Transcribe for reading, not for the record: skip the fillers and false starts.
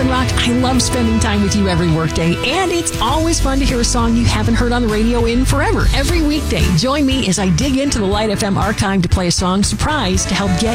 Urban Rock. I love spending time with you every workday, and it's always fun to hear a song you haven't heard on the radio in forever. Every weekday, join me as I dig into the Light FM archive to play a song surprise to help get